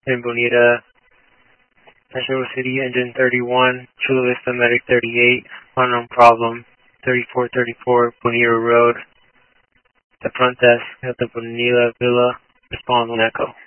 in Bonita, National City, Engine 31, Chula Vista Medic 38, unknown problem, 3434 Bonita Road. The front desk at the Bonita Villa responds on echo.